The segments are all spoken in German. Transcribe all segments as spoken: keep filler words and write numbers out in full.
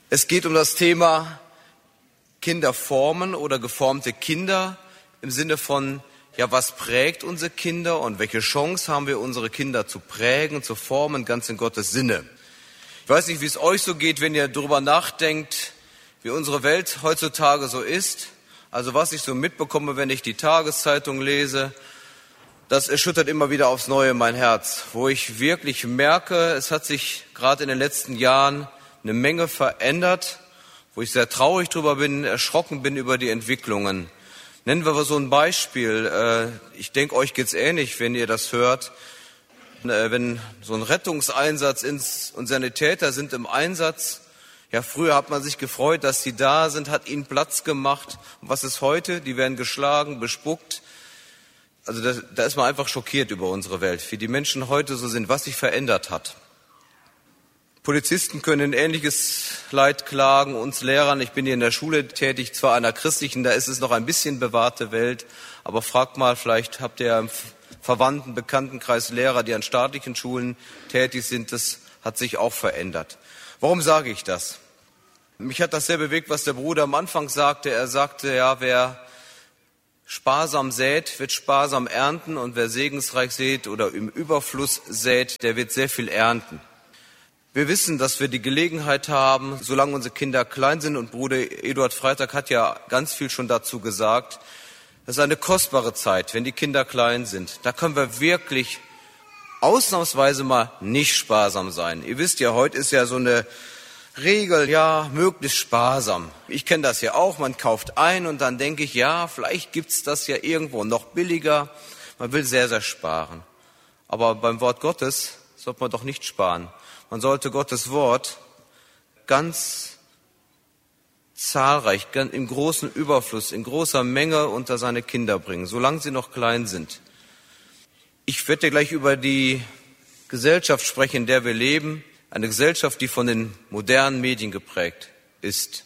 Es geht um das Thema Kinder formen oder geformte Kinder im Sinne von, ja, was prägt unsere Kinder und welche Chance haben wir, unsere Kinder zu prägen, zu formen, ganz in Gottes Sinne. Ich weiß nicht, wie es euch so geht, wenn ihr darüber nachdenkt, wie unsere Welt heutzutage so ist. Also was ich so mitbekomme, wenn ich die Tageszeitung lese, das erschüttert immer wieder aufs Neue mein Herz, wo ich wirklich merke, es hat sich gerade in den letzten Jahren eine Menge verändert, wo ich sehr traurig drüber bin, erschrocken bin über die Entwicklungen. Nennen wir mal so ein Beispiel. Ich denke, euch geht's ähnlich, wenn ihr das hört. Wenn so ein Rettungseinsatz ist und Sanitäter sind im Einsatz, ja, früher hat man sich gefreut, dass sie da sind, hat ihnen Platz gemacht. Und was ist heute? Die werden geschlagen, bespuckt. Also da, da ist man einfach schockiert über unsere Welt, wie die Menschen heute so sind, was sich verändert hat. Polizisten können ähnliches Leid klagen, uns Lehrern. Ich bin hier in der Schule tätig, zwar einer christlichen, da ist es noch ein bisschen bewahrte Welt, aber fragt mal, vielleicht habt ihr im Verwandten, Bekanntenkreis Lehrer, die an staatlichen Schulen tätig sind, das hat sich auch verändert. Warum sage ich das? Mich hat das sehr bewegt, was der Bruder am Anfang sagte. Er sagte, ja, wer sparsam sät, wird sparsam ernten und wer segensreich sät oder im Überfluss sät, der wird sehr viel ernten. Wir wissen, dass wir die Gelegenheit haben, solange unsere Kinder klein sind, und Bruder Eduard Freitag hat ja ganz viel schon dazu gesagt, das ist eine kostbare Zeit, wenn die Kinder klein sind. Da können wir wirklich ausnahmsweise mal nicht sparsam sein. Ihr wisst ja, heute ist ja so eine Regel, ja, möglichst sparsam. Ich kenne das ja auch, man kauft ein und dann denke ich, ja, vielleicht gibt's das ja irgendwo noch billiger. Man will sehr, sehr sparen. Aber beim Wort Gottes sollte man doch nicht sparen. Man sollte Gottes Wort ganz zahlreich, im großen Überfluss, in großer Menge unter seine Kinder bringen, solange sie noch klein sind. Ich werde gleich über die Gesellschaft sprechen, in der wir leben. Eine Gesellschaft, die von den modernen Medien geprägt ist.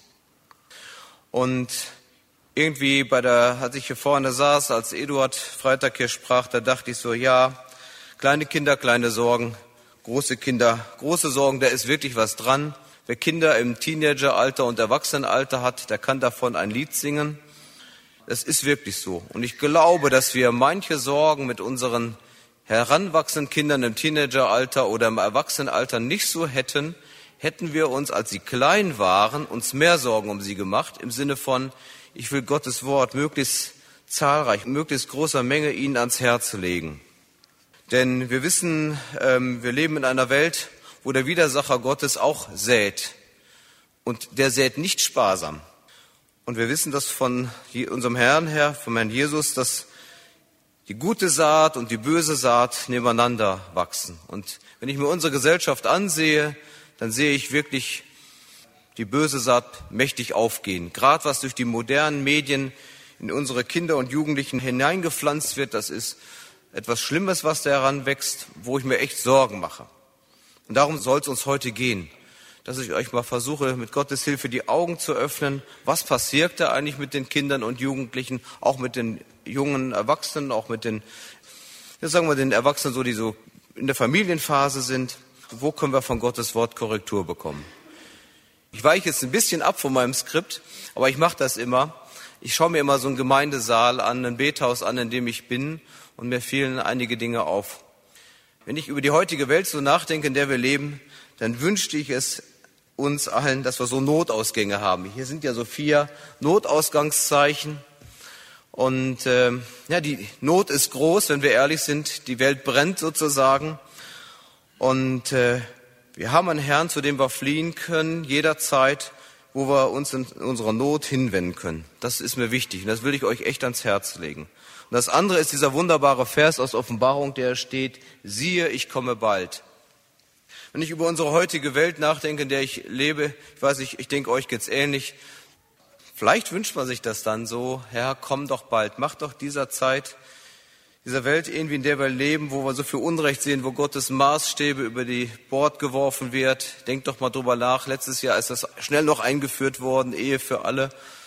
Und irgendwie bei der, als ich hier vorne saß, als Eduard Freitag hier sprach, da dachte ich so, ja, kleine Kinder, kleine Sorgen. Große Kinder, große Sorgen, da ist wirklich was dran. Wer Kinder im Teenageralter und Erwachsenenalter hat, der kann davon ein Lied singen. Das ist wirklich so. Und ich glaube, dass wir manche Sorgen mit unseren heranwachsenden Kindern im Teenageralter oder im Erwachsenenalter nicht so hätten, hätten wir uns, als sie klein waren, uns mehr Sorgen um sie gemacht, im Sinne von, ich will Gottes Wort möglichst zahlreich, möglichst großer Menge ihnen ans Herz legen. Denn wir wissen, ähm, wir leben in einer Welt, wo der Widersacher Gottes auch sät. Und der sät nicht sparsam. Und wir wissen das von unserem Herrn her, vom Herrn Jesus, dass die gute Saat und die böse Saat nebeneinander wachsen. Und wenn ich mir unsere Gesellschaft ansehe, dann sehe ich wirklich die böse Saat mächtig aufgehen. Gerade was durch die modernen Medien in unsere Kinder und Jugendlichen hineingepflanzt wird, das ist etwas Schlimmes, was da heranwächst, wo ich mir echt Sorgen mache. Und darum soll es uns heute gehen, dass ich euch mal versuche, mit Gottes Hilfe die Augen zu öffnen. Was passiert da eigentlich mit den Kindern und Jugendlichen, auch mit den jungen Erwachsenen, auch mit den, ja, sagen wir, den Erwachsenen, so, die so in der Familienphase sind. Wo können wir von Gottes Wort Korrektur bekommen? Ich weiche jetzt ein bisschen ab von meinem Skript, aber ich mache das immer. Ich schaue mir immer so einen Gemeindesaal an, ein Bethaus an, in dem ich bin, und mir fielen einige Dinge auf. Wenn ich über die heutige Welt so nachdenke, in der wir leben, dann wünschte ich es uns allen, dass wir so Notausgänge haben. Hier sind ja so vier Notausgangszeichen. Und äh, ja, die Not ist groß, wenn wir ehrlich sind. Die Welt brennt sozusagen. Und äh, wir haben einen Herrn, zu dem wir fliehen können, jederzeit, wo wir uns in unserer Not hinwenden können. Das ist mir wichtig und das will ich euch echt ans Herz legen. Und das andere ist dieser wunderbare Vers aus Offenbarung, der steht, siehe, ich komme bald. Wenn ich über unsere heutige Welt nachdenke, in der ich lebe, ich weiß nicht, ich denke, euch geht's ähnlich. Vielleicht wünscht man sich das dann so, Herr, komm doch bald, mach doch dieser Zeit, dieser Welt irgendwie, in der wir leben, wo wir so viel Unrecht sehen, wo Gottes Maßstäbe über die Bord geworfen wird. Denkt doch mal drüber nach. Letztes Jahr ist das schnell noch eingeführt worden, Ehe für alle.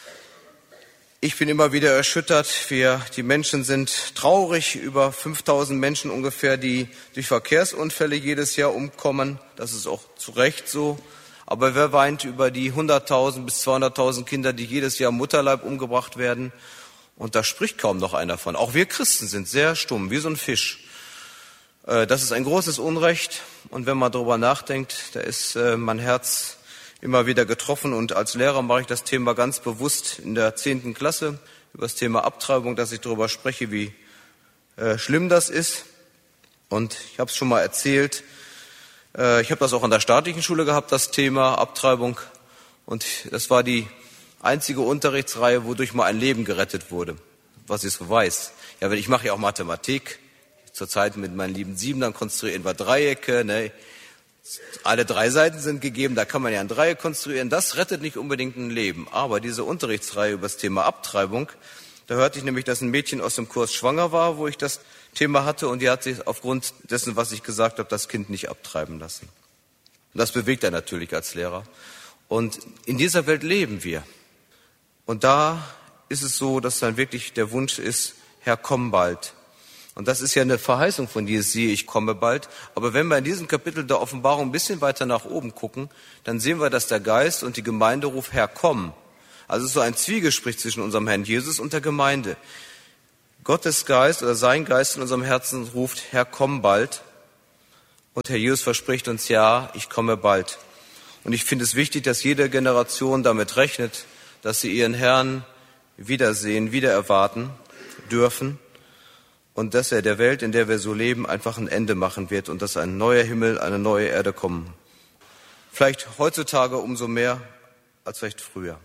Ich bin immer wieder erschüttert. Wir, die Menschen sind traurig. Über fünftausend Menschen ungefähr, die durch Verkehrsunfälle jedes Jahr umkommen. Das ist auch zu Recht so. Aber wer weint über die hunderttausend bis zweihunderttausend Kinder, die jedes Jahr im Mutterleib umgebracht werden? Und da spricht kaum noch einer von. Auch wir Christen sind sehr stumm, wie so ein Fisch. Das ist ein großes Unrecht. Und wenn man darüber nachdenkt, da ist mein Herz immer wieder getroffen. Und als Lehrer mache ich das Thema ganz bewusst in der zehnten Klasse über das Thema Abtreibung, dass ich darüber spreche, wie schlimm das ist. Und ich habe es schon mal erzählt. Ich habe das auch an der staatlichen Schule gehabt, das Thema Abtreibung. Und das war die einzige Unterrichtsreihe, wodurch mal ein Leben gerettet wurde, was ich so weiß. Ja, ich mache ja auch Mathematik. Zurzeit mit meinen lieben Siebenern konstruieren wir Dreiecke. Ne? Alle drei Seiten sind gegeben, da kann man ja ein Dreieck konstruieren. Das rettet nicht unbedingt ein Leben. Aber diese Unterrichtsreihe über das Thema Abtreibung, da hörte ich nämlich, dass ein Mädchen aus dem Kurs schwanger war, wo ich das Thema hatte. Und die hat sich aufgrund dessen, was ich gesagt habe, das Kind nicht abtreiben lassen. Und das bewegt er natürlich als Lehrer. Und in dieser Welt leben wir. Und da ist es so, dass dann wirklich der Wunsch ist, Herr, komm bald. Und das ist ja eine Verheißung von dir, siehe, ich komme bald. Aber wenn wir in diesem Kapitel der Offenbarung ein bisschen weiter nach oben gucken, dann sehen wir, dass der Geist und die Gemeinde ruft, Herr, komm. Also es ist so ein Zwiegespräch zwischen unserem Herrn Jesus und der Gemeinde. Gottes Geist oder sein Geist in unserem Herzen ruft, Herr, komm bald. Und Herr Jesus verspricht uns, ja, ich komme bald. Und ich finde es wichtig, dass jede Generation damit rechnet, dass sie ihren Herrn wiedersehen, wieder erwarten dürfen und dass er der Welt, in der wir so leben, einfach ein Ende machen wird und dass ein neuer Himmel, eine neue Erde kommen. Vielleicht heutzutage umso mehr als vielleicht früher.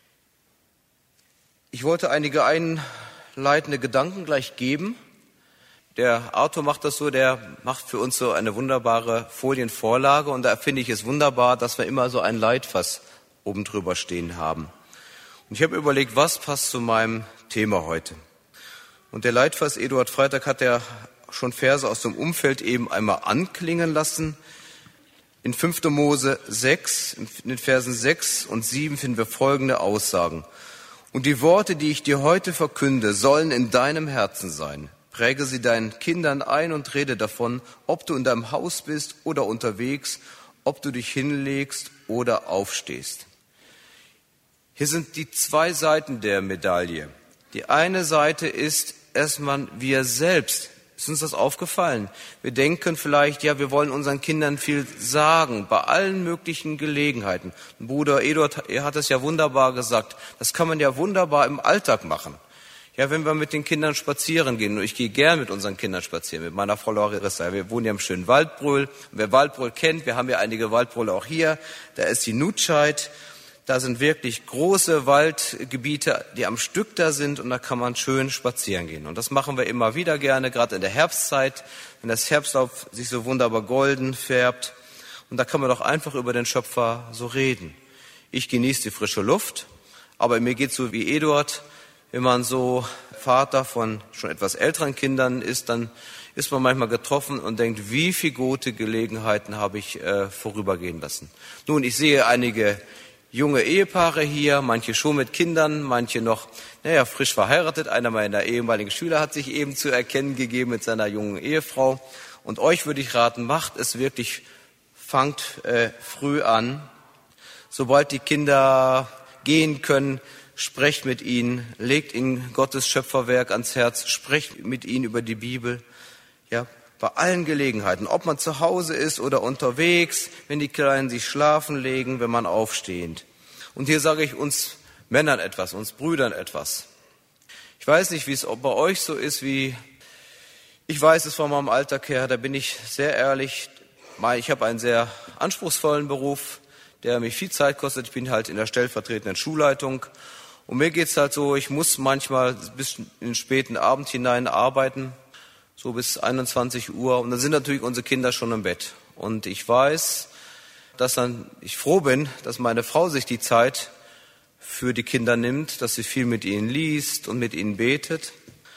Ich wollte einige einleitende Gedanken gleich geben. Der Arthur macht das so, der macht für uns so eine wunderbare Folienvorlage und da finde ich es wunderbar, dass wir immer so ein Leitfass oben drüber stehen haben. Und ich habe überlegt, was passt zu meinem Thema heute. Und der Leitfass Eduard Freitag hat ja schon Verse aus dem Umfeld eben einmal anklingen lassen. In fünfter Mose sechs, in den Versen sechs und sieben finden wir folgende Aussagen. Und die Worte, die ich dir heute verkünde, sollen in deinem Herzen sein. Präge sie deinen Kindern ein und rede davon, ob du in deinem Haus bist oder unterwegs, ob du dich hinlegst oder aufstehst. Hier sind die zwei Seiten der Medaille. Die eine Seite ist erstmal wir selbst. Ist uns das aufgefallen? Wir denken vielleicht, ja, wir wollen unseren Kindern viel sagen, bei allen möglichen Gelegenheiten. Bruder Eduard, er hat es ja wunderbar gesagt. Das kann man ja wunderbar im Alltag machen. Ja, wenn wir mit den Kindern spazieren gehen, und ich gehe gern mit unseren Kindern spazieren, mit meiner Frau Larissa, wir wohnen ja im schönen Waldbröl. Wer Waldbröl kennt, wir haben ja einige Waldbröle auch hier, da ist die Nutscheid. Da sind wirklich große Waldgebiete, die am Stück da sind und da kann man schön spazieren gehen. Und das machen wir immer wieder gerne, gerade in der Herbstzeit, wenn das Herbstlaub sich so wunderbar golden färbt. Und da kann man doch einfach über den Schöpfer so reden. Ich genieße die frische Luft, aber mir geht's so wie Eduard. Wenn man so Vater von schon etwas älteren Kindern ist, dann ist man manchmal getroffen und denkt, wie viele gute Gelegenheiten habe ich äh, vorübergehen lassen. Nun, ich sehe einige junge Ehepaare hier, manche schon mit Kindern, manche noch, naja, frisch verheiratet. Einer meiner ehemaligen Schüler hat sich eben zu erkennen gegeben mit seiner jungen Ehefrau. Und euch würde ich raten, macht es wirklich, fangt äh, früh an. Sobald die Kinder gehen können, sprecht mit ihnen, legt ihnen Gottes Schöpferwerk ans Herz, sprecht mit ihnen über die Bibel. Ja, bei allen Gelegenheiten, ob man zu Hause ist oder unterwegs, wenn die Kleinen sich schlafen legen, wenn man aufsteht. Und hier sage ich uns Männern etwas, uns Brüdern etwas. Ich weiß nicht, wie es bei euch so ist, wie ich weiß es von meinem Alltag her, da bin ich sehr ehrlich. Ich habe einen sehr anspruchsvollen Beruf, der mich viel Zeit kostet. Ich bin halt in der stellvertretenden Schulleitung. Und mir geht's halt so, ich muss manchmal bis in den späten Abend hinein arbeiten. So bis einundzwanzig Uhr. Und dann sind natürlich unsere Kinder schon im Bett. Und ich weiß, dass dann ich froh bin, dass meine Frau sich die Zeit für die Kinder nimmt, dass sie viel mit ihnen liest und mit ihnen betet.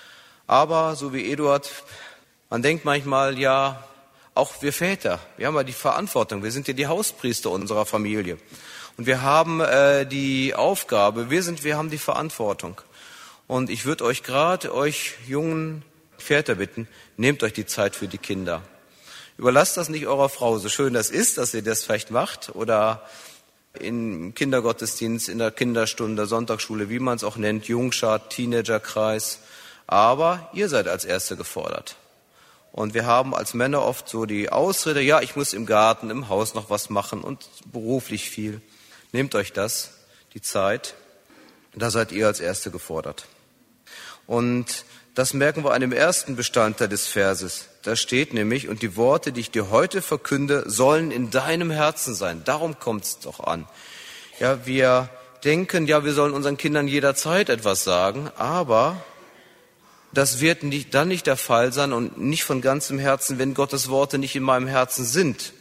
Aber so wie Eduard, man denkt manchmal, ja, auch wir Väter, wir haben ja die Verantwortung. Wir sind ja die Hauspriester unserer Familie. Und wir haben äh, die Aufgabe, wir sind, wir haben die Verantwortung. Und ich würde euch gerade, euch jungen Väter bitten, nehmt euch die Zeit für die Kinder. Überlasst das nicht eurer Frau, so schön das ist, dass ihr das vielleicht macht oder im Kindergottesdienst, in der Kinderstunde, Sonntagsschule, wie man es auch nennt, Jungschar, Teenagerkreis. Aber ihr seid als Erste gefordert. Und wir haben als Männer oft so die Ausrede, ja, ich muss im Garten, im Haus noch was machen und beruflich viel. Nehmt euch das, die Zeit. Da seid ihr als Erste gefordert. Und das merken wir an dem ersten Bestandteil des Verses. Da steht nämlich, und die Worte, die ich dir heute verkünde, sollen in deinem Herzen sein. Darum kommt es doch an. Ja, wir denken, ja, wir sollen unseren Kindern jederzeit etwas sagen, aber das wird nicht, dann nicht der Fall sein und nicht von ganzem Herzen, wenn Gottes Worte nicht in meinem Herzen sind.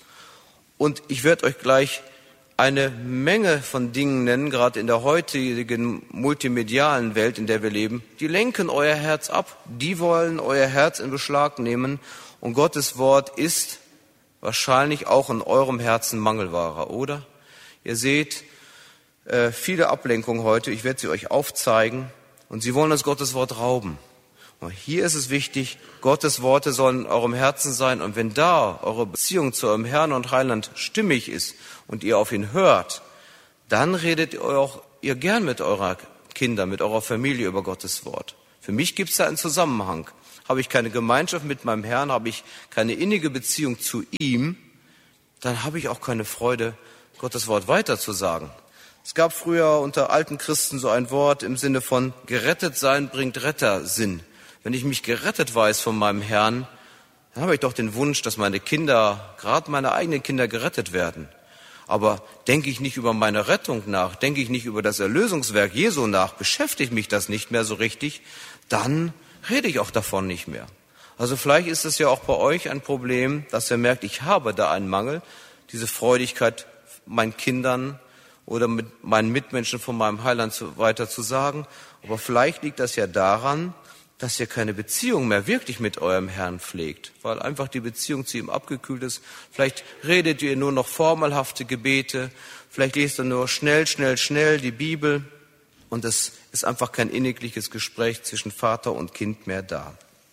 Und ich werde euch gleich eine Menge von Dingen nennen, gerade in der heutigen multimedialen Welt, in der wir leben, die lenken euer Herz ab, die wollen euer Herz in Beschlag nehmen und Gottes Wort ist wahrscheinlich auch in eurem Herzen Mangelware, oder? Ihr seht äh, viele Ablenkungen heute, ich werde sie euch aufzeigen und sie wollen uns Gottes Wort rauben. Und hier ist es wichtig, Gottes Worte sollen in eurem Herzen sein und wenn da eure Beziehung zu eurem Herrn und Heiland stimmig ist und ihr auf ihn hört, dann redet ihr auch ihr gern mit eurer Kinder, mit eurer Familie über Gottes Wort. Für mich gibt es da einen Zusammenhang. Habe ich keine Gemeinschaft mit meinem Herrn, habe ich keine innige Beziehung zu ihm, dann habe ich auch keine Freude, Gottes Wort weiterzusagen. Es gab früher unter alten Christen so ein Wort im Sinne von gerettet sein bringt Rettersinn. Wenn ich mich gerettet weiß von meinem Herrn, dann habe ich doch den Wunsch, dass meine Kinder, gerade meine eigenen Kinder, gerettet werden. Aber denke ich nicht über meine Rettung nach, denke ich nicht über das Erlösungswerk Jesu nach, beschäftigt mich das nicht mehr so richtig, dann rede ich auch davon nicht mehr. Also vielleicht ist es ja auch bei euch ein Problem, dass ihr merkt, ich habe da einen Mangel, diese Freudigkeit meinen Kindern oder mit meinen Mitmenschen von meinem Heiland weiter zu sagen. Aber vielleicht liegt das ja daran, dass ihr keine Beziehung mehr wirklich mit eurem Herrn pflegt, weil einfach die Beziehung zu ihm abgekühlt ist. Vielleicht redet ihr nur noch formelhafte Gebete, vielleicht lest ihr nur schnell, schnell, schnell die Bibel und es ist einfach kein innigliches Gespräch zwischen Vater und Kind mehr da.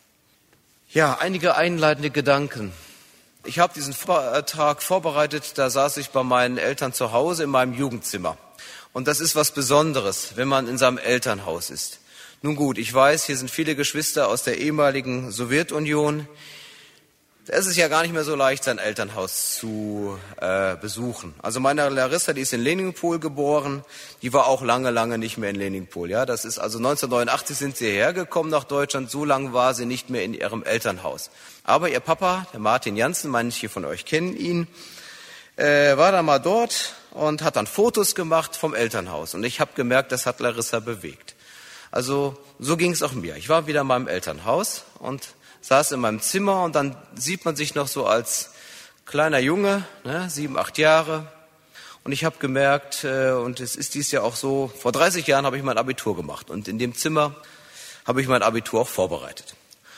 Ja, einige einleitende Gedanken. Ich habe diesen Tag vorbereitet, da saß ich bei meinen Eltern zu Hause in meinem Jugendzimmer. Und das ist was Besonderes, wenn man in seinem Elternhaus ist. Nun gut, ich weiß, hier sind viele Geschwister aus der ehemaligen Sowjetunion. Da ist es ja gar nicht mehr so leicht, sein Elternhaus zu äh, besuchen. Also meine Larissa, die ist in Leninpol geboren, die war auch lange, lange nicht mehr in Leninpol. Ja, das ist also neunzehnhundertneunundachtzig sind sie hergekommen nach Deutschland, so lange war sie nicht mehr in ihrem Elternhaus. Aber ihr Papa, der Martin Jansen, manche von euch kennen ihn, äh, war dann mal dort und hat dann Fotos gemacht vom Elternhaus. Und ich habe gemerkt, das hat Larissa bewegt. Also so ging es auch mir. Ich war wieder in meinem Elternhaus und saß in meinem Zimmer und dann sieht man sich noch so als kleiner Junge, ne, sieben, acht Jahre. Und ich habe gemerkt, äh, und es ist dies ja auch so, vor dreißig Jahren habe ich mein Abitur gemacht und in dem Zimmer habe ich mein Abitur auch vorbereitet.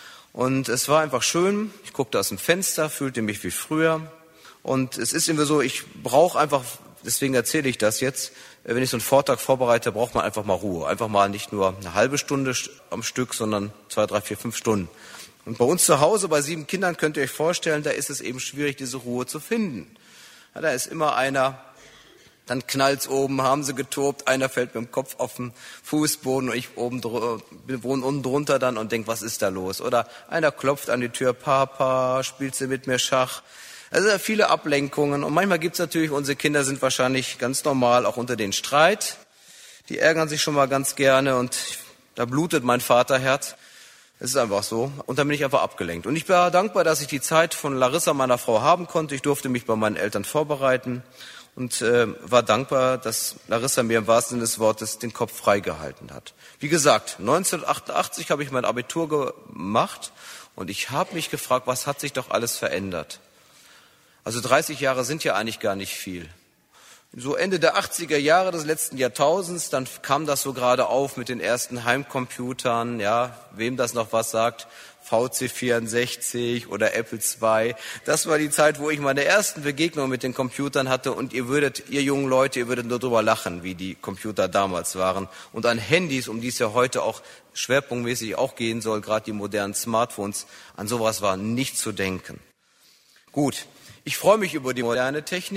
Und es war einfach schön, ich guckte aus dem Fenster, fühlte mich wie früher und es ist immer so, ich brauche einfach, deswegen erzähle ich das jetzt, wenn ich so einen Vortrag vorbereite, braucht man einfach mal Ruhe. Einfach mal nicht nur eine halbe Stunde am Stück, sondern zwei, drei, vier, fünf Stunden. Und bei uns zu Hause, bei sieben Kindern, könnt ihr euch vorstellen, da ist es eben schwierig, diese Ruhe zu finden. Ja, da ist immer einer, dann knallt's oben, haben sie getobt, einer fällt mit dem Kopf auf den Fußboden und ich oben wohne unten drunter dann und denk, was ist da los? Oder einer klopft an die Tür, Papa, spielst du mit mir Schach? Also viele Ablenkungen und manchmal gibt's natürlich, unsere Kinder sind wahrscheinlich ganz normal auch unter den Streit. Die ärgern sich schon mal ganz gerne und da blutet mein Vaterherz. Es ist einfach so. Und dann bin ich einfach abgelenkt. Und ich war dankbar, dass ich die Zeit von Larissa, meiner Frau, haben konnte. Ich durfte mich bei meinen Eltern vorbereiten und äh, war dankbar, dass Larissa mir im wahrsten Sinne des Wortes den Kopf freigehalten hat. Wie gesagt, neunzehnhundertachtundachtzig habe ich mein Abitur gemacht und ich habe mich gefragt, was hat sich doch alles verändert? Also dreißig Jahre sind ja eigentlich gar nicht viel. So Ende der achtziger Jahre des letzten Jahrtausends, dann kam das so gerade auf mit den ersten Heimcomputern, ja, wem das noch was sagt, V C vierundsechzig oder Apple zwei. Das war die Zeit, wo ich meine ersten Begegnungen mit den Computern hatte und ihr würdet, ihr jungen Leute, ihr würdet nur drüber lachen, wie die Computer damals waren. Und an Handys, um die es ja heute auch schwerpunktmäßig auch gehen soll, gerade die modernen Smartphones, an sowas war nicht zu denken. Gut. Ich freue mich über die moderne Technik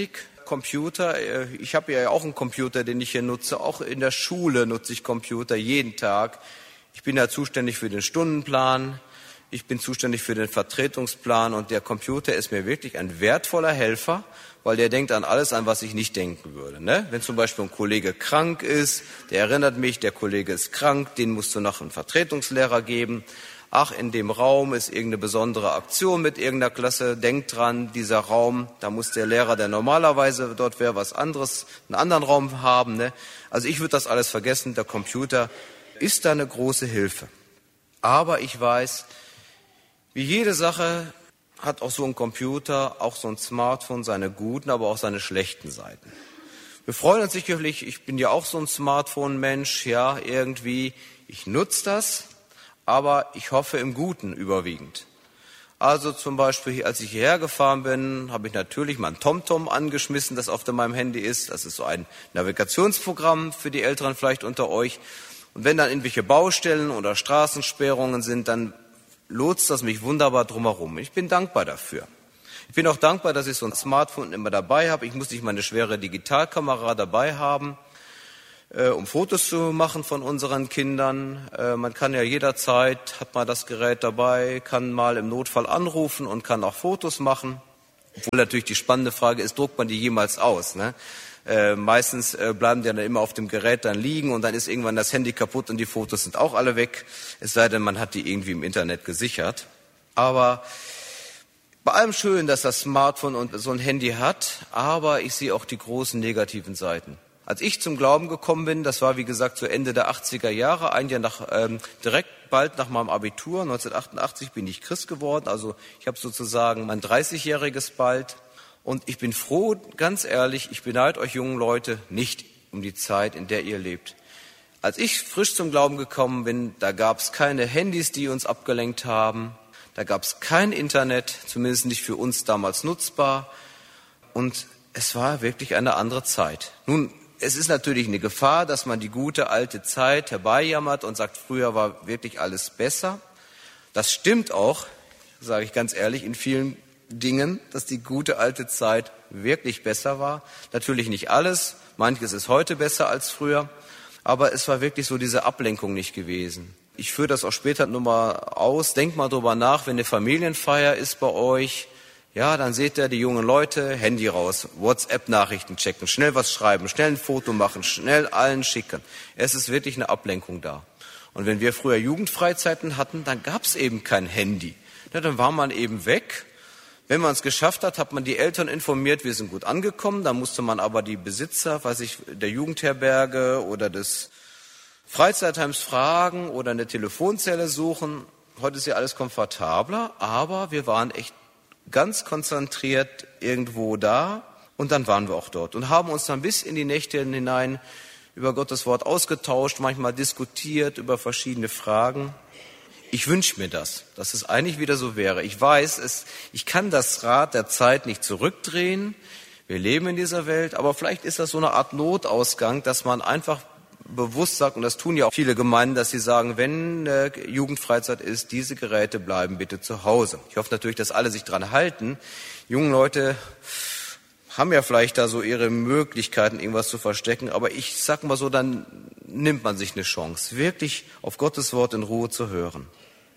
Computer, ich habe ja auch einen Computer, den ich hier nutze, auch in der Schule nutze ich Computer jeden Tag. Ich bin ja zuständig für den Stundenplan, ich bin zuständig für den Vertretungsplan und der Computer ist mir wirklich ein wertvoller Helfer, weil der denkt an alles, an was ich nicht denken würde. Ne? Wenn zum Beispiel ein Kollege krank ist, der erinnert mich, der Kollege ist krank, den musst du noch einen Vertretungslehrer geben. Ach, in dem Raum ist irgendeine besondere Aktion mit irgendeiner Klasse, denkt dran, dieser Raum, da muss der Lehrer, der normalerweise dort wäre, was anderes, einen anderen Raum haben. Ne? Also ich würde das alles vergessen, der Computer ist da eine große Hilfe. Aber ich weiß, wie jede Sache hat auch so ein Computer, auch so ein Smartphone seine guten, aber auch seine schlechten Seiten. Wir freuen uns sicherlich, ich bin ja auch so ein Smartphone-Mensch, ja, irgendwie, ich nutze das, aber ich hoffe im Guten überwiegend. Also zum Beispiel, als ich hierher gefahren bin, habe ich natürlich mein TomTom angeschmissen, das auf meinem Handy ist. Das ist so ein Navigationsprogramm für die Älteren vielleicht unter euch. Und wenn dann irgendwelche Baustellen oder Straßensperrungen sind, dann lotst das mich wunderbar drumherum. Ich bin dankbar dafür. Ich bin auch dankbar, dass ich so ein Smartphone immer dabei habe. Ich muss nicht meine schwere Digitalkamera dabei haben, äh, um Fotos zu machen von unseren Kindern. Äh, man kann ja jederzeit, hat man das Gerät dabei, kann mal im Notfall anrufen und kann auch Fotos machen. Obwohl natürlich die spannende Frage ist, druckt man die jemals aus, ne? Äh, meistens äh, bleiben die dann immer auf dem Gerät dann liegen und dann ist irgendwann das Handy kaputt und die Fotos sind auch alle weg. Es sei denn, man hat die irgendwie im Internet gesichert. Aber bei allem schön, dass das Smartphone und so ein Handy hat, aber ich sehe auch die großen negativen Seiten. Als ich zum Glauben gekommen bin, das war wie gesagt zu Ende der achtziger Jahre, ein Jahr nach, ähm, direkt bald nach meinem Abitur, neunzehnhundertachtundachtzig bin ich Christ geworden, also ich habe sozusagen mein dreißigjähriges bald. Und ich bin froh, ganz ehrlich, ich beneide euch jungen Leute nicht um die Zeit, in der ihr lebt. Als ich frisch zum Glauben gekommen bin, da gab es keine Handys, die uns abgelenkt haben. Da gab es kein Internet, zumindest nicht für uns damals nutzbar. Und es war wirklich eine andere Zeit. Nun, es ist natürlich eine Gefahr, dass man die gute alte Zeit herbeijammert und sagt, früher war wirklich alles besser. Das stimmt auch, sage ich ganz ehrlich, in vielen Dingen, dass die gute alte Zeit wirklich besser war. Natürlich nicht alles, manches ist heute besser als früher, aber es war wirklich so diese Ablenkung nicht gewesen. Ich führe das auch später nochmal aus, denkt mal drüber nach, wenn eine Familienfeier ist bei euch, ja, dann seht ihr die jungen Leute, Handy raus, WhatsApp-Nachrichten checken, schnell was schreiben, schnell ein Foto machen, schnell allen schicken. Es ist wirklich eine Ablenkung da. Und wenn wir früher Jugendfreizeiten hatten, dann gab es eben kein Handy. Ja, dann war man eben weg. Wenn man es geschafft hat, hat man die Eltern informiert, wir sind gut angekommen. Dann musste man aber die Besitzer, weiß ich, der Jugendherberge oder des Freizeitheims fragen oder eine Telefonzelle suchen. Heute ist ja alles komfortabler, aber wir waren echt ganz konzentriert irgendwo da und dann waren wir auch dort und haben uns dann bis in die Nächte hinein über Gottes Wort ausgetauscht, manchmal diskutiert über verschiedene Fragen. Ich wünsche mir das, dass es eigentlich wieder so wäre. Ich weiß, es, ich kann das Rad der Zeit nicht zurückdrehen. Wir leben in dieser Welt, aber vielleicht ist das so eine Art Notausgang, dass man einfach bewusst sagt, und das tun ja auch viele Gemeinden, dass sie sagen, wenn äh, Jugendfreizeit ist, diese Geräte bleiben bitte zu Hause. Ich hoffe natürlich, dass alle sich dran halten. Junge Leute haben ja vielleicht da so ihre Möglichkeiten, irgendwas zu verstecken, aber ich sag mal so, dann nimmt man sich eine Chance, wirklich auf Gottes Wort in Ruhe zu hören.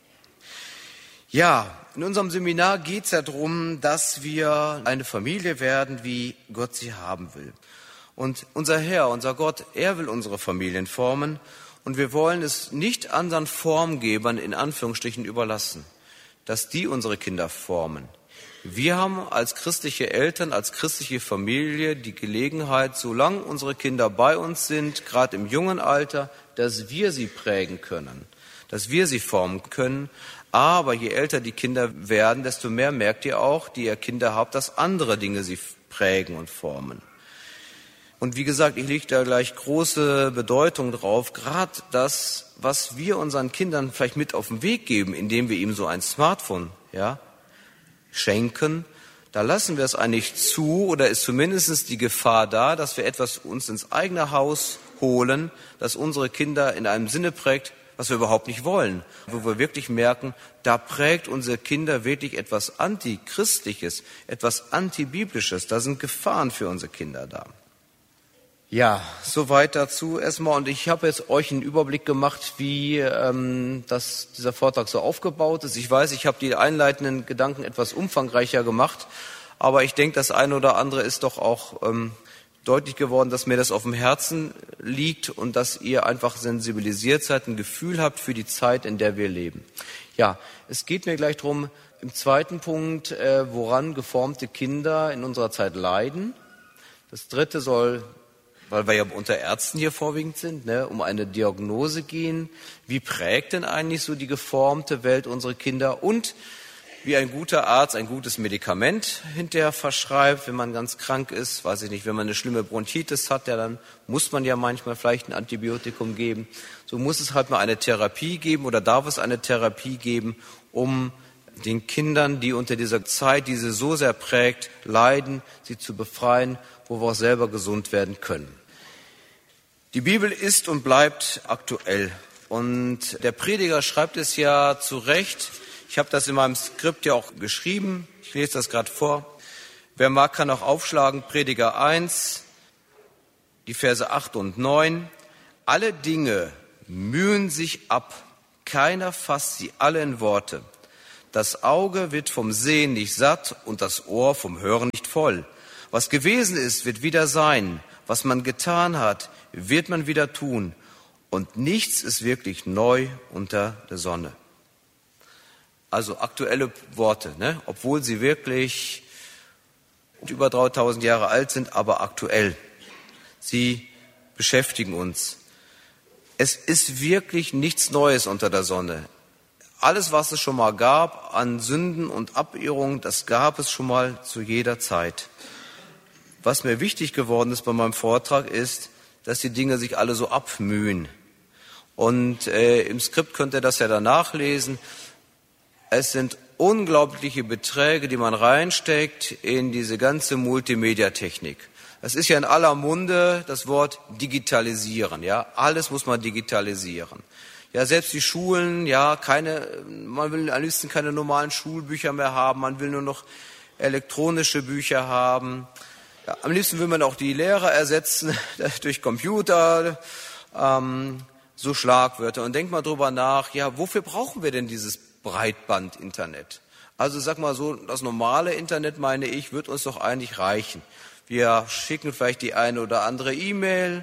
Ja, in unserem Seminar geht es ja darum, dass wir eine Familie werden, wie Gott sie haben will. Und unser Herr, unser Gott, er will unsere Familien formen und wir wollen es nicht anderen Formgebern in Anführungsstrichen überlassen, dass die unsere Kinder formen. Wir haben als christliche Eltern, als christliche Familie die Gelegenheit, solange unsere Kinder bei uns sind, gerade im jungen Alter, dass wir sie prägen können, dass wir sie formen können. Aber je älter die Kinder werden, desto mehr merkt ihr auch, die ihr Kinder habt, dass andere Dinge sie prägen und formen. Und wie gesagt, ich lege da gleich große Bedeutung drauf, gerade das, was wir unseren Kindern vielleicht mit auf den Weg geben, indem wir ihm so ein Smartphone, ja, schenken, da lassen wir es eigentlich zu oder ist zumindest die Gefahr da, dass wir etwas uns ins eigene Haus holen, das unsere Kinder in einem Sinne prägt, was wir überhaupt nicht wollen, wo wir wirklich merken, da prägt unsere Kinder wirklich etwas Antichristliches, etwas Antibiblisches. Da sind Gefahren für unsere Kinder da. Ja, soweit dazu erstmal. Und ich habe jetzt euch einen Überblick gemacht, wie ähm, das, dieser Vortrag so aufgebaut ist. Ich weiß, ich habe die einleitenden Gedanken etwas umfangreicher gemacht, aber ich denke, das eine oder andere ist doch auch ähm, deutlich geworden, dass mir das auf dem Herzen liegt und dass ihr einfach sensibilisiert seid, ein Gefühl habt für die Zeit, in der wir leben. Ja, es geht mir gleich darum, im zweiten Punkt, äh, woran geformte Kinder in unserer Zeit leiden. Das dritte soll, weil wir ja unter Ärzten hier vorwiegend sind, ne, um eine Diagnose gehen. Wie prägt denn eigentlich so die geformte Welt unsere Kinder? Und wie ein guter Arzt ein gutes Medikament hinterher verschreibt, wenn man ganz krank ist, weiß ich nicht, wenn man eine schlimme Bronchitis hat, ja, dann muss man ja manchmal vielleicht ein Antibiotikum geben. So muss es halt mal eine Therapie geben oder darf es eine Therapie geben, um den Kindern, die unter dieser Zeit, die sie so sehr prägt, leiden, sie zu befreien, wo wir auch selber gesund werden können. Die Bibel ist und bleibt aktuell. Und der Prediger schreibt es ja zu Recht. Ich habe das in meinem Skript ja auch geschrieben. Ich lese das gerade vor. Wer mag, kann auch aufschlagen. Prediger eins, die Verse acht und neun. Alle Dinge mühen sich ab. Keiner fasst sie alle in Worte. Das Auge wird vom Sehen nicht satt und das Ohr vom Hören nicht voll. Was gewesen ist, wird wieder sein. Was man getan hat, wird man wieder tun. Und nichts ist wirklich neu unter der Sonne. Also aktuelle Worte, ne? Obwohl sie wirklich über dreitausend Jahre alt sind, aber aktuell. Sie beschäftigen uns. Es ist wirklich nichts Neues unter der Sonne. Alles, was es schon mal gab an Sünden und Abirrungen, das gab es schon mal zu jeder Zeit. Was mir wichtig geworden ist bei meinem Vortrag ist, dass die Dinge sich alle so abmühen. Und äh, im Skript könnt ihr das ja danach lesen. Es sind unglaubliche Beträge, die man reinsteckt in diese ganze Multimedia-Technik. Das ist ja in aller Munde das Wort digitalisieren. Ja, alles muss man digitalisieren. Ja, selbst die Schulen, ja, keine, man will am liebsten keine normalen Schulbücher mehr haben. Man will nur noch elektronische Bücher haben. Ja, am liebsten will man auch die Lehrer ersetzen durch Computer, ähm, so Schlagwörter. Und denkt mal drüber nach, ja, wofür brauchen wir denn dieses Breitband-Internet? Also sag mal so, das normale Internet, meine ich, wird uns doch eigentlich reichen. Wir schicken vielleicht die eine oder andere E-Mail,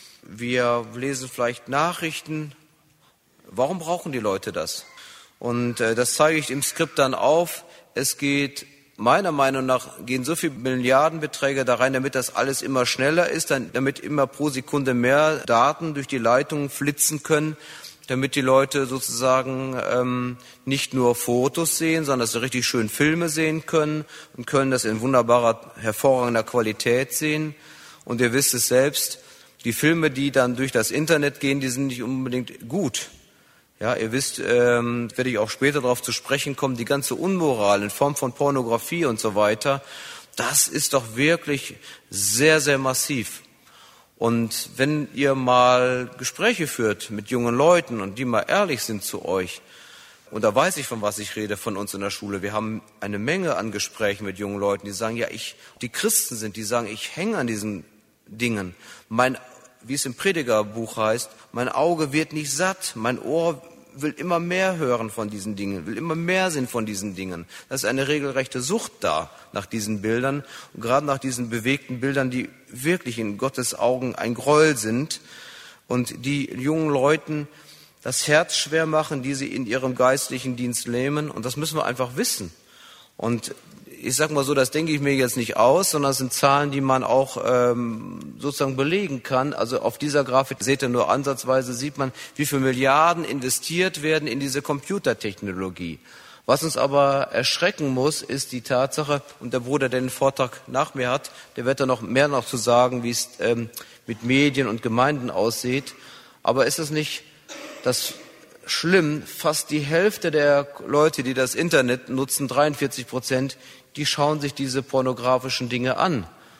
wir lesen vielleicht Nachrichten. Warum brauchen die Leute das? Und äh, das zeige ich im Skript dann auf. Es geht, meiner Meinung nach, gehen so viele Milliardenbeträge da rein, damit das alles immer schneller ist, dann, damit immer pro Sekunde mehr Daten durch die Leitungen flitzen können, damit die Leute sozusagen ähm, nicht nur Fotos sehen, sondern dass sie richtig schön Filme sehen können und können das in wunderbarer, hervorragender Qualität sehen. Und ihr wisst es selbst, die Filme, die dann durch das Internet gehen, die sind nicht unbedingt gut. Ja, ihr wisst, ähm, werde ich auch später darauf zu sprechen kommen, die ganze Unmoral in Form von Pornografie und so weiter, das ist doch wirklich sehr, sehr massiv. Und wenn ihr mal Gespräche führt mit jungen Leuten und die mal ehrlich sind zu euch, und da weiß ich, von was ich rede, von uns in der Schule, wir haben eine Menge an Gesprächen mit jungen Leuten, die sagen, ja, ich, die Christen sind, die sagen, ich hänge an diesen Dingen. Mein, wie es im Predigerbuch heißt, mein Auge wird nicht satt, mein Ohr will immer mehr hören von diesen Dingen, will immer mehr sehen von diesen Dingen. Das ist eine regelrechte Sucht da nach diesen Bildern und gerade nach diesen bewegten Bildern, die wirklich in Gottes Augen ein Gräuel sind und die jungen Leuten das Herz schwer machen, die sie in ihrem geistlichen Dienst lähmen. Und das müssen wir einfach wissen. Und ich sage mal so, das denke ich mir jetzt nicht aus, sondern es sind Zahlen, die man auch ähm, sozusagen belegen kann. Also auf dieser Grafik seht ihr nur ansatzweise, sieht man, wie viele Milliarden investiert werden in diese Computertechnologie. Was uns aber erschrecken muss, ist die Tatsache, und der Bruder, der den Vortrag nach mir hat, der wird da noch mehr noch zu sagen, wie es ähm, mit Medien und Gemeinden aussieht. Aber ist es nicht das schlimm? Fast die Hälfte der Leute, die das Internet nutzen, dreiundvierzig Prozent, die schauen sich diese pornografischen Dinge an.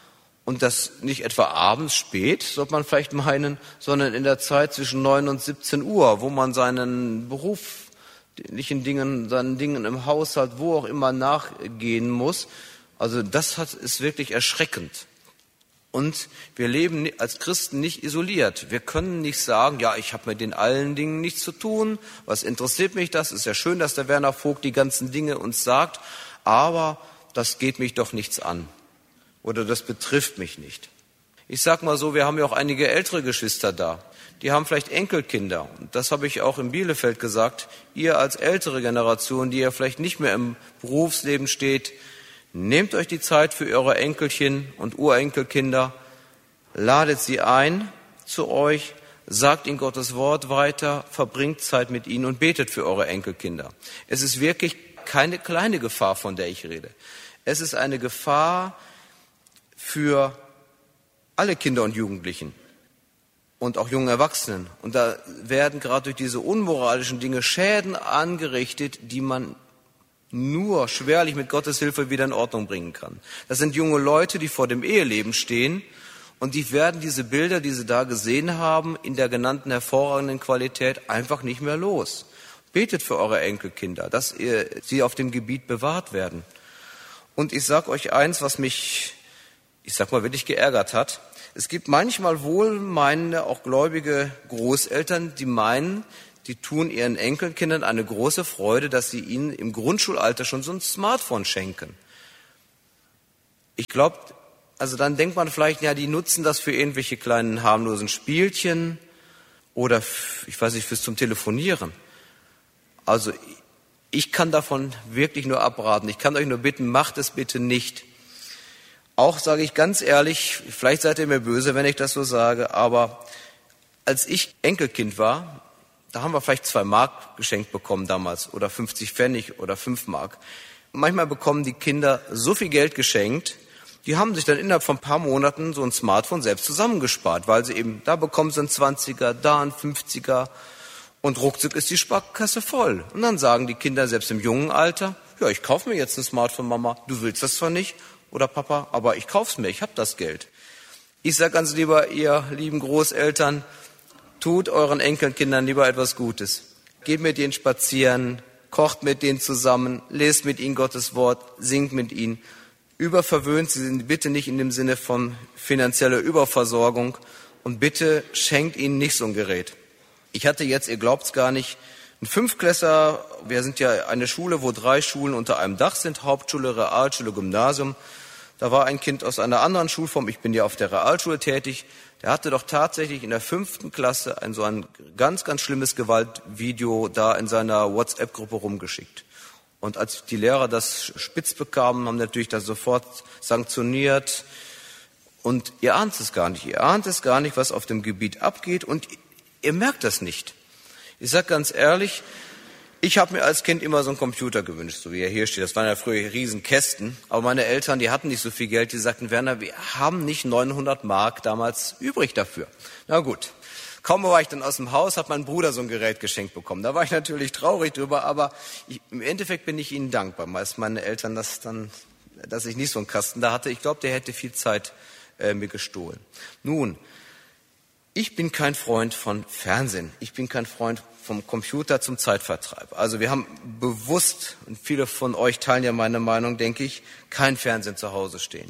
Und das nicht etwa abends spät, sollte man vielleicht meinen, sondern in der Zeit zwischen neun und siebzehn Uhr, wo man seinen beruflichen Dingen, seinen Dingen im Haushalt, wo auch immer nachgehen muss. Also das hat, ist wirklich erschreckend. Und wir leben als Christen nicht isoliert. Wir können nicht sagen, ja, ich habe mit den allen Dingen nichts zu tun. Was interessiert mich das? Ist ja schön, dass der Werner Vogt die ganzen Dinge uns sagt, aber das geht mich doch nichts an. Oder das betrifft mich nicht. Ich sag mal so, wir haben ja auch einige ältere Geschwister da. Die haben vielleicht Enkelkinder. Und das habe ich auch in Bielefeld gesagt. Ihr als ältere Generation, die ja vielleicht nicht mehr im Berufsleben steht, nehmt euch die Zeit für eure Enkelchen und Urenkelkinder, ladet sie ein zu euch, sagt ihnen Gottes Wort weiter, verbringt Zeit mit ihnen und betet für eure Enkelkinder. Es ist wirklich keine kleine Gefahr, von der ich rede. Es ist eine Gefahr für alle Kinder und Jugendlichen und auch jungen Erwachsenen. Und da werden gerade durch diese unmoralischen Dinge Schäden angerichtet, die man nur schwerlich mit Gottes Hilfe wieder in Ordnung bringen kann. Das sind junge Leute, die vor dem Eheleben stehen und die werden diese Bilder, die sie da gesehen haben, in der genannten hervorragenden Qualität einfach nicht mehr los. Betet für eure Enkelkinder, dass ihr, sie auf dem Gebiet bewahrt werden. Und ich sage euch eins, was mich, ich sag mal, wirklich geärgert hat. Es gibt manchmal wohlmeinende, auch gläubige Großeltern, die meinen, die tun ihren Enkelkindern eine große Freude, dass sie ihnen im Grundschulalter schon so ein Smartphone schenken. Ich glaube, also dann denkt man vielleicht, ja, die nutzen das für irgendwelche kleinen harmlosen Spielchen oder, ich weiß nicht, fürs zum Telefonieren. Also ich kann davon wirklich nur abraten. Ich kann euch nur bitten, macht es bitte nicht. Auch sage ich ganz ehrlich, vielleicht seid ihr mir böse, wenn ich das so sage, aber als ich Enkelkind war, da haben wir vielleicht zwei Mark geschenkt bekommen damals oder fünfzig Pfennig oder fünf Mark. Manchmal bekommen die Kinder so viel Geld geschenkt, die haben sich dann innerhalb von ein paar Monaten so ein Smartphone selbst zusammengespart, weil sie eben, da bekommen sie einen Zwanziger, da einen Fünfziger und ruckzuck ist die Sparkasse voll. Und dann sagen die Kinder selbst im jungen Alter, ja, ich kaufe mir jetzt ein Smartphone, Mama, du willst das zwar nicht oder Papa, aber ich kauf's mir, ich habe das Geld. Ich sage ganz lieber, ihr lieben Großeltern, tut euren Enkelkindern lieber etwas Gutes. Geht mit ihnen spazieren, kocht mit denen zusammen, lest mit ihnen Gottes Wort, singt mit ihnen. Überverwöhnt sie sind bitte nicht in dem Sinne von finanzieller Überversorgung und bitte schenkt ihnen nicht so ein Gerät. Ich hatte jetzt, ihr glaubt's gar nicht, einen Fünftklässler, wir sind ja eine Schule, wo drei Schulen unter einem Dach sind, Hauptschule, Realschule, Gymnasium. Da war ein Kind aus einer anderen Schulform, ich bin ja auf der Realschule tätig, der hatte doch tatsächlich in der fünften Klasse ein so ein ganz, ganz schlimmes Gewaltvideo da in seiner WhatsApp-Gruppe rumgeschickt. Und als die Lehrer das spitz bekamen, haben natürlich das sofort sanktioniert. Und ihr ahnt es gar nicht, ihr ahnt es gar nicht, was auf dem Gebiet abgeht und ihr merkt das nicht. Ich sage ganz ehrlich, ich habe mir als Kind immer so einen Computer gewünscht, so wie er hier steht. Das waren ja früher Riesenkästen. Aber meine Eltern, die hatten nicht so viel Geld. Die sagten, Werner, wir haben nicht neunhundert Mark damals übrig dafür. Na gut, kaum war ich dann aus dem Haus, hat mein Bruder so ein Gerät geschenkt bekommen. Da war ich natürlich traurig drüber, aber ich, im Endeffekt bin ich ihnen dankbar, als meine Eltern das dann, dass ich nicht so einen Kasten da hatte. Ich glaube, der hätte viel Zeit äh, mir gestohlen. Nun, ich bin kein Freund von Fernsehen. Ich bin kein Freund vom Computer zum Zeitvertreib. Also wir haben bewusst, und viele von euch teilen ja meine Meinung, denke ich, kein Fernsehen zu Hause stehen.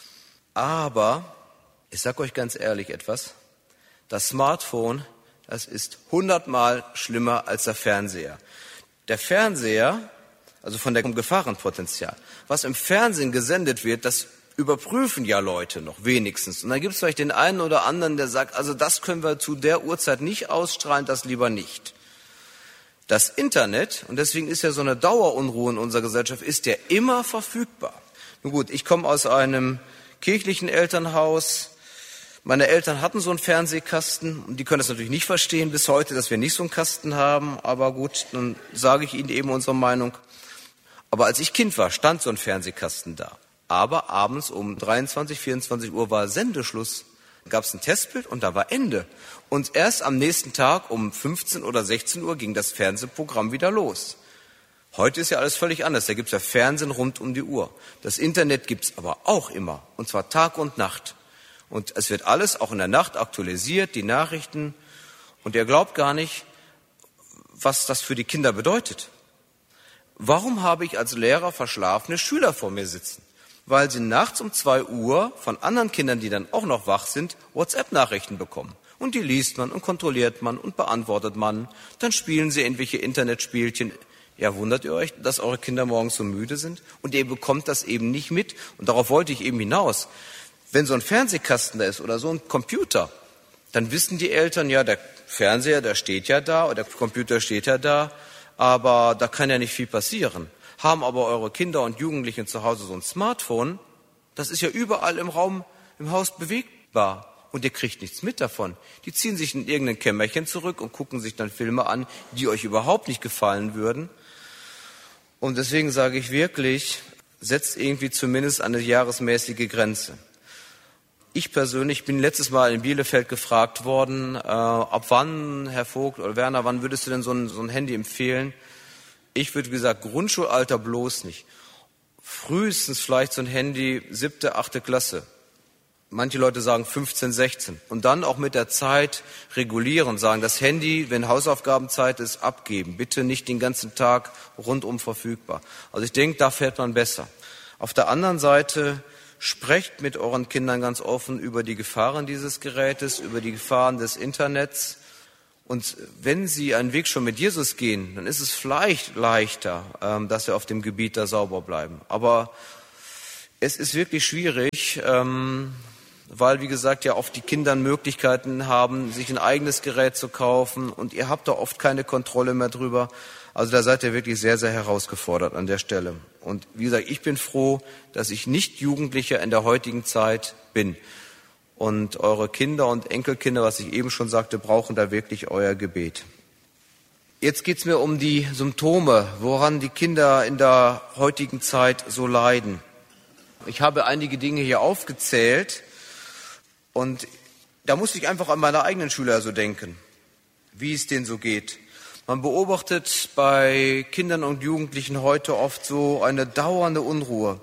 Aber, ich sage euch ganz ehrlich etwas, das Smartphone, das ist hundertmal schlimmer als der Fernseher. Der Fernseher, also von dem Gefahrenpotenzial, was im Fernsehen gesendet wird, das überprüfen ja Leute noch wenigstens. Und dann gibt es vielleicht den einen oder anderen, der sagt, also das können wir zu der Uhrzeit nicht ausstrahlen, das lieber nicht. Das Internet, und deswegen ist ja so eine Dauerunruhe in unserer Gesellschaft, ist ja immer verfügbar. Nun gut, ich komme aus einem kirchlichen Elternhaus. Meine Eltern hatten so einen Fernsehkasten und die können das natürlich nicht verstehen bis heute, dass wir nicht so einen Kasten haben. Aber gut, dann sage ich Ihnen eben unsere Meinung. Aber als ich Kind war, stand so ein Fernsehkasten da. Aber abends um dreiundzwanzig, vierundzwanzig Uhr war Sendeschluss. Da gab es ein Testbild und da war Ende. Und erst am nächsten Tag um fünfzehn oder sechzehn Uhr ging das Fernsehprogramm wieder los. Heute ist ja alles völlig anders. Da gibt es ja Fernsehen rund um die Uhr. Das Internet gibt es aber auch immer. Und zwar Tag und Nacht. Und es wird alles auch in der Nacht aktualisiert, die Nachrichten. Und ihr glaubt gar nicht, was das für die Kinder bedeutet. Warum habe ich als Lehrer verschlafene Schüler vor mir sitzen? Weil sie nachts um zwei Uhr von anderen Kindern, die dann auch noch wach sind, WhatsApp-Nachrichten bekommen. Und die liest man und kontrolliert man und beantwortet man. Dann spielen sie irgendwelche Internetspielchen. Ja, wundert ihr euch, dass eure Kinder morgens so müde sind? Und ihr bekommt das eben nicht mit. Und darauf wollte ich eben hinaus. Wenn so ein Fernsehkasten da ist oder so ein Computer, dann wissen die Eltern, ja, der Fernseher, der steht ja da oder der Computer steht ja da, aber da kann ja nicht viel passieren. Haben aber eure Kinder und Jugendlichen zu Hause so ein Smartphone, das ist ja überall im Raum, im Haus bewegbar und ihr kriegt nichts mit davon. Die ziehen sich in irgendein Kämmerchen zurück und gucken sich dann Filme an, die euch überhaupt nicht gefallen würden. Und deswegen sage ich wirklich, setzt irgendwie zumindest eine jahresmäßige Grenze. Ich persönlich bin letztes Mal in Bielefeld gefragt worden, äh, ab wann, Herr Vogt oder Werner, wann würdest du denn so ein, so ein Handy empfehlen? Ich würde gesagt, Grundschulalter bloß nicht. Frühestens vielleicht so ein Handy, siebte, achte Klasse. Manche Leute sagen fünfzehn, sechzehn. Und dann auch mit der Zeit regulieren, sagen, das Handy, wenn Hausaufgabenzeit ist, abgeben. Bitte nicht den ganzen Tag rundum verfügbar. Also ich denke, da fährt man besser. Auf der anderen Seite, sprecht mit euren Kindern ganz offen über die Gefahren dieses Gerätes, über die Gefahren des Internets. Und wenn sie einen Weg schon mit Jesus gehen, dann ist es vielleicht leichter, dass sie auf dem Gebiet da sauber bleiben. Aber es ist wirklich schwierig, weil, wie gesagt, ja oft die Kinder Möglichkeiten haben, sich ein eigenes Gerät zu kaufen. Und ihr habt da oft keine Kontrolle mehr drüber. Also da seid ihr wirklich sehr, sehr herausgefordert an der Stelle. Und wie gesagt, ich bin froh, dass ich nicht Jugendlicher in der heutigen Zeit bin. Und eure Kinder und Enkelkinder, was ich eben schon sagte, brauchen da wirklich euer Gebet. Jetzt geht's mir um die Symptome, woran die Kinder in der heutigen Zeit so leiden. Ich habe einige Dinge hier aufgezählt und da musste ich einfach an meine eigenen Schüler so denken, wie es denen so geht. Man beobachtet bei Kindern und Jugendlichen heute oft so eine dauernde Unruhe.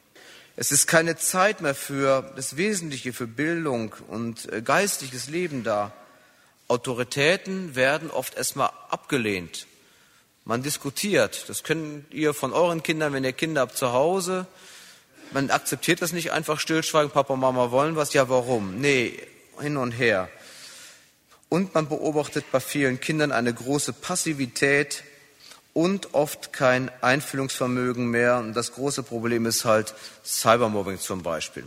Es ist keine Zeit mehr für das Wesentliche, für Bildung und geistliches Leben da. Autoritäten werden oft erstmal abgelehnt. Man diskutiert. Das könnt ihr von euren Kindern, wenn ihr Kinder habt zu Hause. Man akzeptiert das nicht einfach stillschweigen, Papa und Mama wollen was. Ja, warum? Nee, hin und her. Und man beobachtet bei vielen Kindern eine große Passivität und oft kein Einfühlungsvermögen mehr. Und das große Problem ist halt Cybermobbing zum Beispiel.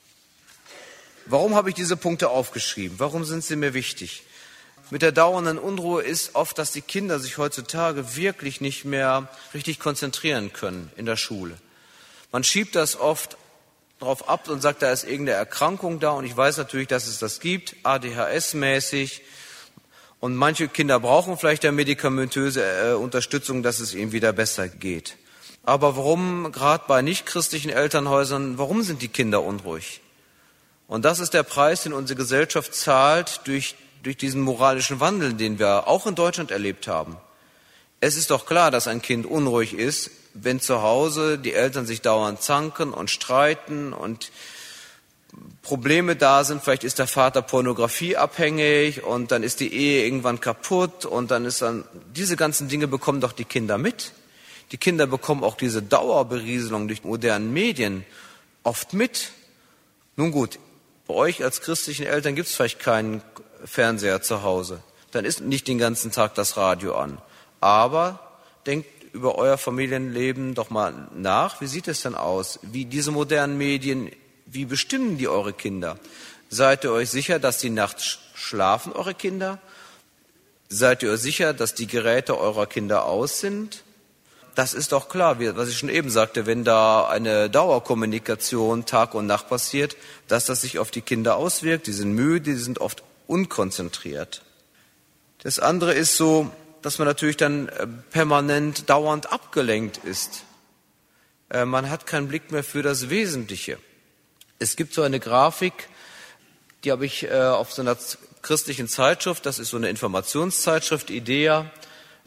Warum habe ich diese Punkte aufgeschrieben? Warum sind sie mir wichtig? Mit der dauernden Unruhe ist oft, dass die Kinder sich heutzutage wirklich nicht mehr richtig konzentrieren können in der Schule. Man schiebt das oft drauf ab und sagt, da ist irgendeine Erkrankung da. Und ich weiß natürlich, dass es das gibt, A D H S-mäßig. Und manche Kinder brauchen vielleicht ja medikamentöse äh, Unterstützung, dass es ihnen wieder besser geht. Aber warum, gerade bei nichtchristlichen Elternhäusern, warum sind die Kinder unruhig? Und das ist der Preis, den unsere Gesellschaft zahlt durch, durch diesen moralischen Wandel, den wir auch in Deutschland erlebt haben. Es ist doch klar, dass ein Kind unruhig ist, wenn zu Hause die Eltern sich dauernd zanken und streiten und Probleme da sind. Vielleicht ist der Vater pornografieabhängig und dann ist die Ehe irgendwann kaputt und dann ist dann, diese ganzen Dinge bekommen doch die Kinder mit. Die Kinder bekommen auch diese Dauerberieselung durch modernen Medien oft mit. Nun gut, bei euch als christlichen Eltern gibt es vielleicht keinen Fernseher zu Hause. Dann ist nicht den ganzen Tag das Radio an. Aber denkt über euer Familienleben doch mal nach. Wie sieht es denn aus? Wie diese modernen Medien, wie bestimmen die eure Kinder? Seid ihr euch sicher, dass die nachts schlafen, eure Kinder? Seid ihr euch sicher, dass die Geräte eurer Kinder aus sind? Das ist doch klar, was ich schon eben sagte, wenn da eine Dauerkommunikation Tag und Nacht passiert, dass das sich auf die Kinder auswirkt. Die sind müde, die sind oft unkonzentriert. Das andere ist so, dass man natürlich dann permanent dauernd abgelenkt ist. Man hat keinen Blick mehr für das Wesentliche. Es gibt so eine Grafik, die habe ich auf so einer christlichen Zeitschrift, das ist so eine Informationszeitschrift, IDEA,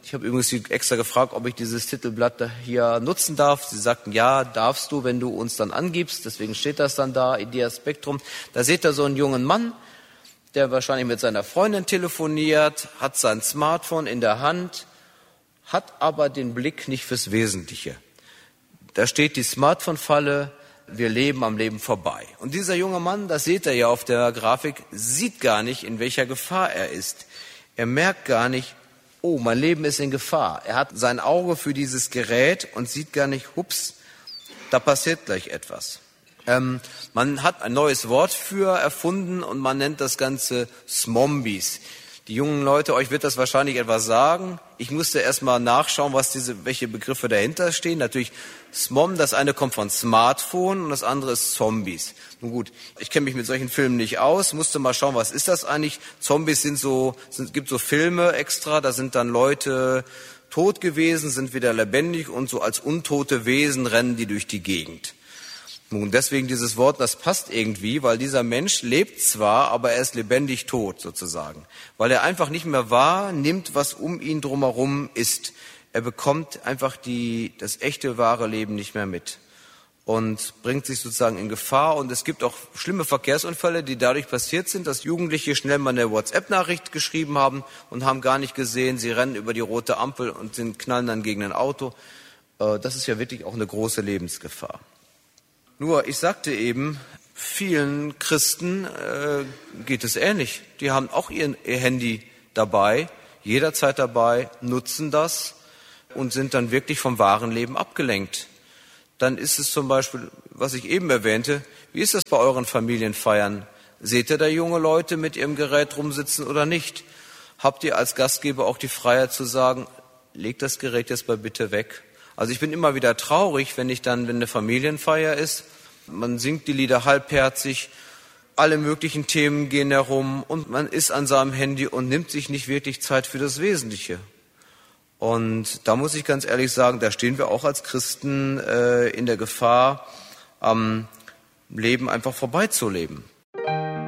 Ich habe übrigens extra gefragt, ob ich dieses Titelblatt hier nutzen darf. Sie sagten, ja, darfst du, wenn du uns dann angibst. Deswegen steht das dann da, Idea Spectrum. Da seht ihr so einen jungen Mann, der wahrscheinlich mit seiner Freundin telefoniert, hat sein Smartphone in der Hand, hat aber den Blick nicht fürs Wesentliche. Da steht die Smartphone-Falle, wir leben am Leben vorbei. Und dieser junge Mann, das seht ihr ja auf der Grafik, sieht gar nicht, in welcher Gefahr er ist. Er merkt gar nicht, oh, mein Leben ist in Gefahr. Er hat sein Auge für dieses Gerät und sieht gar nicht, hups, da passiert gleich etwas. Ähm, man hat ein neues Wort für erfunden und man nennt das Ganze Smombies. Die jungen Leute, euch wird das wahrscheinlich etwas sagen. Ich musste erst mal nachschauen, was diese, welche Begriffe dahinter stehen. Natürlich Smom, das eine kommt von Smartphone und das andere ist Zombies. Nun gut, ich kenne mich mit solchen Filmen nicht aus, musste mal schauen, was ist das eigentlich? Zombies sind so, sind, gibt so Filme extra, da sind dann Leute tot gewesen, sind wieder lebendig und so als untote Wesen rennen die durch die Gegend. Nun, deswegen dieses Wort, das passt irgendwie, weil dieser Mensch lebt zwar, aber er ist lebendig tot sozusagen. Weil er einfach nicht mehr wahrnimmt, was um ihn drumherum ist. Er bekommt einfach die, das echte, wahre Leben nicht mehr mit und bringt sich sozusagen in Gefahr. Und es gibt auch schlimme Verkehrsunfälle, die dadurch passiert sind, dass Jugendliche schnell mal eine WhatsApp-Nachricht geschrieben haben und haben gar nicht gesehen, sie rennen über die rote Ampel und sind, knallen dann gegen ein Auto. Das ist ja wirklich auch eine große Lebensgefahr. Nur, ich sagte eben, vielen Christen äh, geht es ähnlich. Die haben auch ihr, ihr Handy dabei, jederzeit dabei, nutzen das und sind dann wirklich vom wahren Leben abgelenkt. Dann ist es zum Beispiel, was ich eben erwähnte, wie ist das bei euren Familienfeiern? Seht ihr da junge Leute mit ihrem Gerät rumsitzen oder nicht? Habt ihr als Gastgeber auch die Freiheit zu sagen, legt das Gerät jetzt mal bitte weg? Also ich bin immer wieder traurig, wenn ich dann, wenn eine Familienfeier ist, man singt die Lieder halbherzig, alle möglichen Themen gehen herum und man ist an seinem Handy und nimmt sich nicht wirklich Zeit für das Wesentliche. Und da muss ich ganz ehrlich sagen, da stehen wir auch als Christen äh, in der Gefahr, am Leben einfach vorbeizuleben.